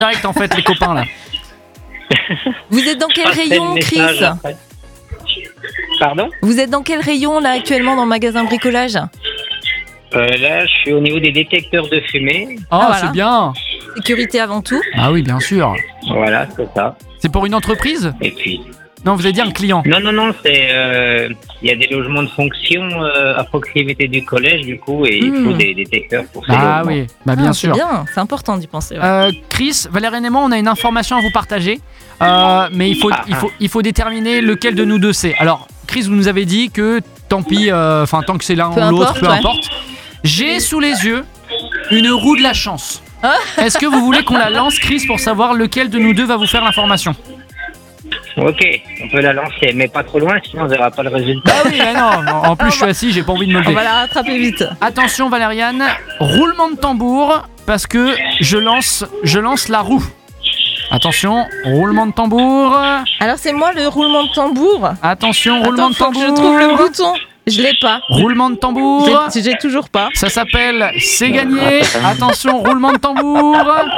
direct en fait les copains là. Vous êtes dans quel rayon, Chris? Pardon? Vous êtes dans quel rayon là actuellement dans le magasin bricolage? Là, je suis au niveau des détecteurs de fumée. Oh, voilà. c'est bien. Sécurité avant tout. Ah oui, bien sûr. Voilà, c'est ça. C'est pour une entreprise? Et puis... Non, vous allez dire un client. Non, c'est... Il y a des logements de fonction à proximité du collège, du coup, et il faut des détecteurs pour ces Ah logements. oui, bah bien sûr. C'est bien, c'est important d'y penser. Ouais. Chris, Valériane et moi, on a une information à vous partager, mais il faut déterminer lequel de nous deux c'est. Alors, Chris, vous nous avez dit que tant pis, tant que c'est l'un ou l'autre, peu importe. J'ai sous les yeux une roue de la chance. Est-ce que vous voulez qu'on la lance, Chris, pour savoir lequel de nous deux va vous faire l'information? Ok, on peut la lancer, mais pas trop loin, sinon on verra pas le résultat. Ah oui, mais non, en plus je suis assis, j'ai pas envie de me On lever. va la rattraper vite. Attention Valériane, roulement de tambour, parce que je lance la roue. Attention, roulement de tambour. Alors c'est moi le roulement de tambour. Attention, roulement de Faut que tambour. je trouve le bouton. Je l'ai pas. Roulement de tambour. J'ai toujours pas. Ça s'appelle C'est gagné. Attention, roulement de tambour.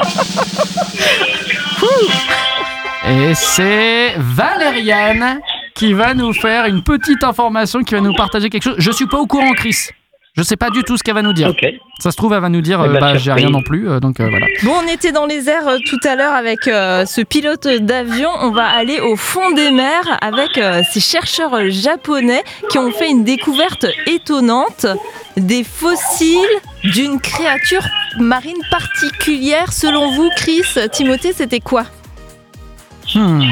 Et c'est Valériane qui va nous faire une petite information, qui va nous partager quelque chose. Je suis pas au courant, Chris. Je sais pas du tout ce qu'elle va nous dire. Ok. Ça se trouve, elle va nous dire j'ai rien non plus, donc voilà. Bon, on était dans les airs tout à l'heure avec ce pilote d'avion. On va aller au fond des mers avec ces chercheurs japonais qui ont fait une découverte étonnante. Des fossiles d'une créature marine particulière. Selon vous, Chris, Timothée, c'était quoi? Vous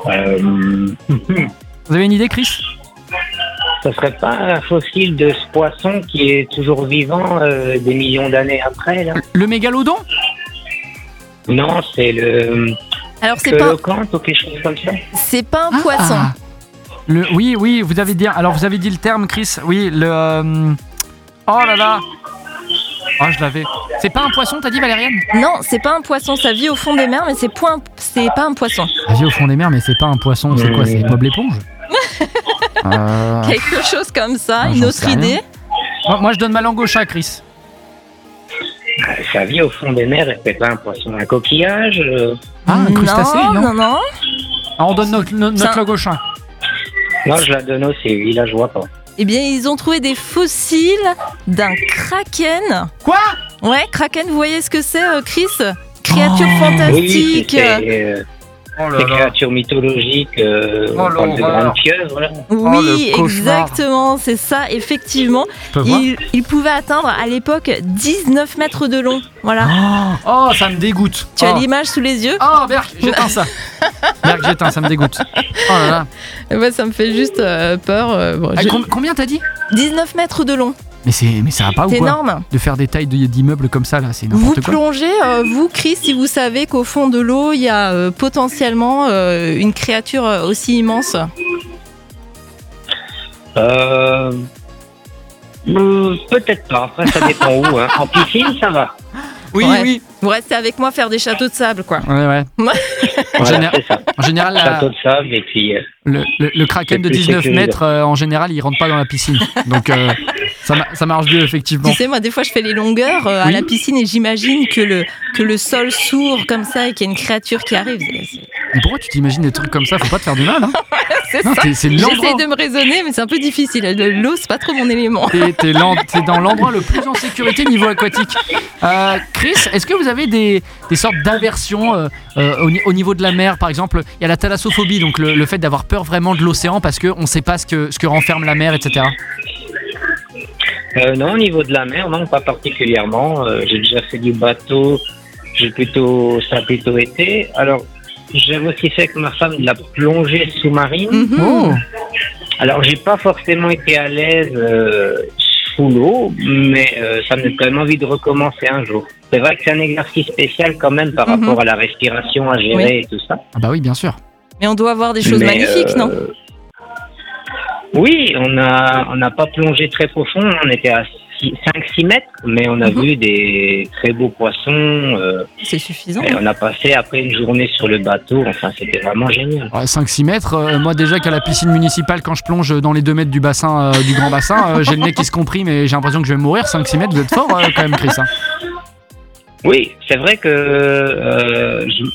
avez une idée, Chris? Ça serait pas un fossile de ce poisson qui est toujours vivant des millions d'années après, là? Le mégalodon? Non, c'est le... Alors c'est pas, colocante ou quelque chose comme ça. c'est pas un poisson. Oui, vous avez dit. Alors vous avez dit le terme, Chris. Oui, le. Oh là là. Oh, je l'avais. C'est pas un poisson, t'as dit, Valériane? Non, c'est pas un poisson. Ça vit au fond des mers, mais c'est pas un poisson. Ça vit au fond des mers, mais c'est pas un poisson. C'est quoi? C'est Bob l'éponge? Quelque chose comme ça. Ah, Une j'en autre sais rien. idée? Moi, je donne ma langue au chat, Chris. Ça vit au fond des mers, et c'est pas un poisson, un coquillage. Ah, un crustacé, non? Non. Ah, on donne notre langue au chat. Non, je la donne aussi, oui, là je vois pas. Eh bien, ils ont trouvé des fossiles d'un kraken. Quoi? Ouais, kraken, vous voyez ce que c'est, Chris? Créature Oui, fantastique. c'est des créatures mythologiques, on parle de grandes pieuvres, voilà. Oui, le cauchemar. exactement, c'est ça, effectivement. peux voir Il pouvait atteindre à l'époque 19 mètres de long. Voilà. Oh, ça me dégoûte. Tu as Oh. l'image sous les yeux? Oh, Berk, j'éteins ça. Berk, j'éteins, ça me dégoûte. Oh là là. Ouais, ça me fait juste peur. Ah, combien t'as dit? 19 mètres de long, Mais ça va pas ou c'est quoi? énorme. De faire des tailles d'immeubles comme ça, là, c'est Vous n'importe quoi. plongez, vous, Chris, si vous savez qu'au fond de l'eau, il y a potentiellement une créature aussi immense. Peut-être pas, après ça dépend où. Hein. En piscine, ça va. Oui, Ouais. oui. Vous restez avec moi faire des châteaux de sable, quoi. Ouais. Voilà, c'est ça. En général, Château de sable et puis... le kraken de C'est plus 19 sécurisé. mètres, en général, il rentre pas dans la piscine. Donc, ça marche mieux, effectivement. Tu sais, moi, des fois, je fais les longueurs à Oui. la piscine et j'imagine que le sol s'ouvre comme ça et qu'il y a une créature qui arrive. Mais pourquoi tu t'imagines des trucs comme ça? Faut pas te faire du mal, hein? C'est Non, ça. c'est l'endroit. J'essaye de me raisonner, mais c'est un peu difficile. L'eau, c'est pas trop mon élément. T'es dans l'endroit le plus en sécurité niveau aquatique. Chris, est-ce que vous avez des sortes d'aversions au niveau de la mer? Par exemple, il y a la thalassophobie, donc le fait d'avoir peur vraiment de l'océan parce qu'on ne sait pas ce que renferme la mer, etc. Non, au niveau de la mer, non, pas particulièrement. J'ai déjà fait du bateau, ça a plutôt été. Alors, j'avais aussi fait avec ma femme de la plongée sous-marine. Mhm. Oh. Alors, j'ai pas forcément été à l'aise sous l'eau, mais ça me donne quand même envie de recommencer un jour. C'est vrai que c'est un exercice spécial quand même par rapport à la respiration à gérer Oui. et tout ça. Ah bah oui, bien sûr. Mais on doit avoir des choses Mais, magnifiques, non? Oui, on n'a pas plongé très profond, on était à 5-6 mètres, mais on a vu des très beaux poissons. C'est suffisant. Et on a passé après une journée sur le bateau, enfin c'était vraiment génial. Ouais, 5-6 mètres, moi déjà qu'à la piscine municipale, quand je plonge dans les 2 mètres du bassin, du grand bassin, j'ai le nez qui se comprime et j'ai l'impression que je vais mourir. 5-6 mètres, vous êtes fort quand même, Chris. Hein. Oui, c'est vrai que